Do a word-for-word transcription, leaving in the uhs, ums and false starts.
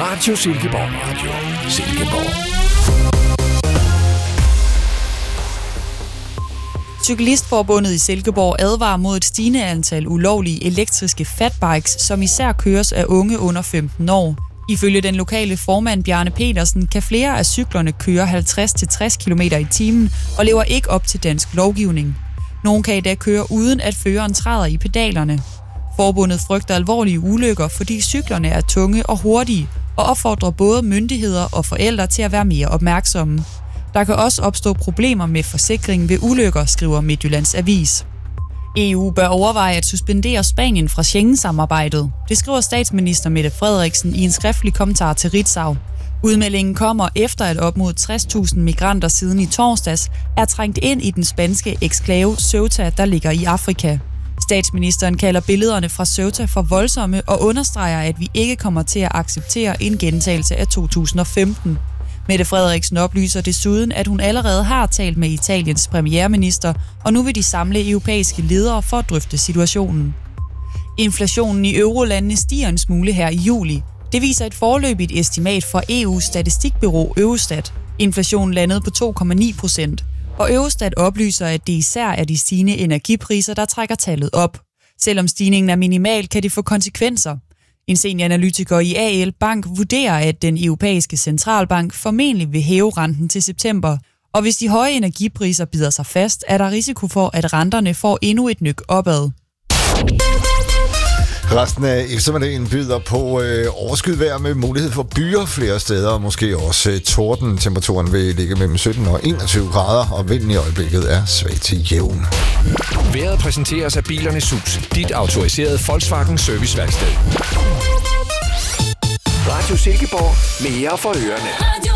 Radio Silkeborg. Radio Silkeborg. Cyklistforbundet i Silkeborg advarer mod et stigende antal ulovlige elektriske fatbikes, som især køres af unge under femten år. Ifølge den lokale formand Bjarne Petersen kan flere af cyklerne køre halvtreds til tres kilometer i timen og lever ikke op til dansk lovgivning. Nogle kan i dag køre uden at føreren træder i pedalerne. Forbundet frygter alvorlige ulykker, fordi cyklerne er tunge og hurtige, og opfordrer både myndigheder og forældre til at være mere opmærksomme. Der kan også opstå problemer med forsikringen ved ulykker, skriver Midtjyllands Avis. E U bør overveje at suspendere Spanien fra Schengen-samarbejdet. Det skriver statsminister Mette Frederiksen i en skriftlig kommentar til Ritzau. Udmeldingen kommer efter, at op mod tres tusind migranter siden i torsdags er trængt ind i den spanske eksklave Ceuta, der ligger i Afrika. Statsministeren kalder billederne fra Ceuta for voldsomme og understreger, at vi ikke kommer til at acceptere en gentagelse af to tusind og femten. Mette Frederiksen oplyser desuden, at hun allerede har talt med Italiens premierminister, og nu vil de samle europæiske ledere for at drøfte situationen. Inflationen i eurolandene stiger en smule her i juli. Det viser et foreløbigt estimat fra E U's statistikbureau Eurostat. Inflationen landede på to komma ni procent, og Eurostat oplyser, at det især er de stigende energipriser, der trækker tallet op. Selvom stigningen er minimal, kan det få konsekvenser. En senioranalytiker i A L Bank vurderer, at den europæiske centralbank formentlig vil hæve renten til september. Og hvis de høje energipriser bider sig fast, er der risiko for, at renterne får endnu et nyk opad. Resten af eftermiddagen byder på øh, overskyet vejr med mulighed for byer flere steder, og måske også øh, torden. Temperaturen vil ligge mellem sytten og enogtyve grader, og vinden i øjeblikket er svag til jævn. Vejret præsenteres af Bilernes Hus, dit autoriserede Volkswagen serviceværksted. Radio Silkeborg, mere for ørerne.